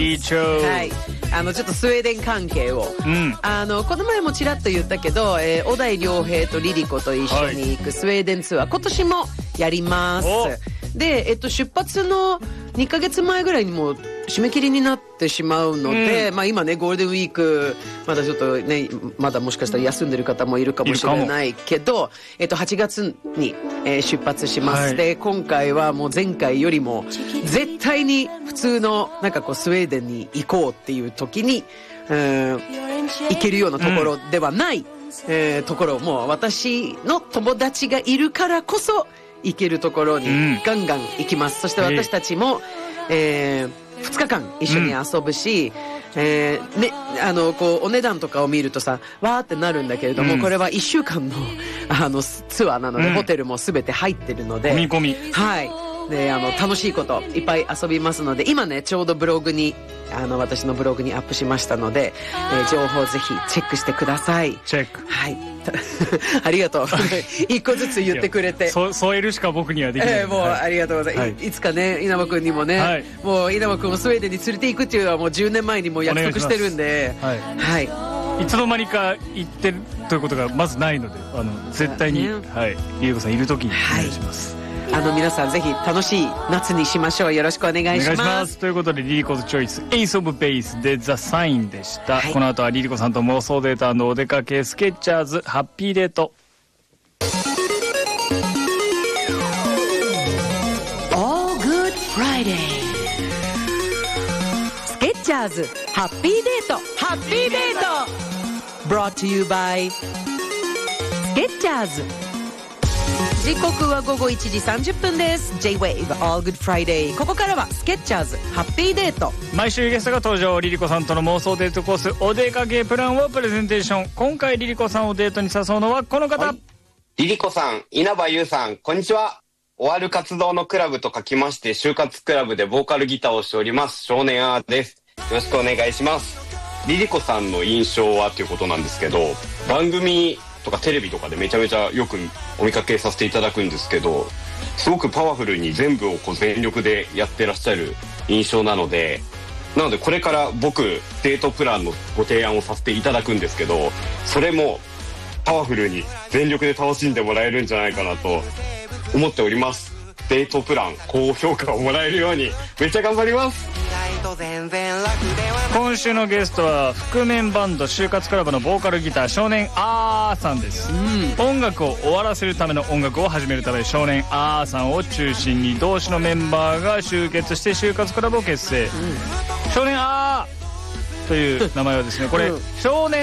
いいちょう。 はい。ちょっとスウェーデン関係を。この前もちらっと言ったけど、小田井涼平とリリコと一緒に行くスウェーデンツアー、今年もやります。で、出発の2ヶ月前ぐらいにもう締め切りになってしまうので、まあ今ね、ゴールデンウィーク、まだちょっとね、まだもしかしたら休んでる方もいるかもしれないけど、8月に、出発します。で、今回はもう前回よりも、絶対に普通の、なんかこう、スウェーデンに行こうっていう時に、行けるようなところではない、ところ、もう私の友達がいるからこそ、行けるところにガンガン行きます。そして私たちも、2日間一緒に遊ぶし、ね、こう、お値段とかを見るとさ、わーってなるんだけれども、これは1週間の、ツアーなので、ホテルも全て入ってるので。 込み込み。 はい。で、楽しいこといっぱい遊びますので、今ね、ちょうどブログに、私のブログにアップしましたので、情報ぜひチェックしてください。 チェック。 はい。ありがとう。一個ずつ言ってくれて。 添えるしか僕にはできない。 もう、ありがとうございます。いつかね、稲葉くんにもね、もう稲葉くんをスウェーデンに連れて行くっていうのはもう10年前にもう約束してるんで、はい。 いつの間にか行ってるということがまずないので、絶対に、はい、リリコさんいる時にお願いします。 皆さんぜひ楽しい夏にしましょう。よろしくお願いします。 ということで、リリコズチョイス、エースオブベースでザ・サインでした。この後はリリコさんと妄想データのお出かけ、スケッチャーズ、ハッピーデート。 All Good Friday。スケッチャーズ、ハッピーデート、ハッピーデート。Brought to you by スケッチャーズ。時刻は午後1時30分です。 J-Wave All Good Friday。 ここからはスケッチャーズハッピーデート。 毎週ゲストが登場。リリコさんとの妄想デートコース、お出かけプランをプレゼンテーション。今回リリコさんをデートに誘うのはこの方、 リリコさん、稲葉優さん、こんにちは。終わる活動のクラブと書きまして、就活クラブでボーカルギターをしております少年アーです。よろしくお願いします。リリコさんの印象はということなんですけど、番組とかテレビとかでめちゃめちゃよくお見かけさせていただくんですけど、すごくパワフルに全部をこう全力でやってらっしゃる印象なので、これから僕デートプランのご提案をさせていただくんですけど、それもパワフルに全力で楽しんでもらえるんじゃないかなと思っております。デートプラン高評価をもらえるようにめっちゃ頑張ります。 今週のゲストは覆面バンド就活クラブのボーカルギター少年あーさんです。音楽を終わらせるための音楽を始めるため、少年あーさんを中心に同志のメンバーが集結して就活クラブを結成。少年あーという名前はですね、これ少年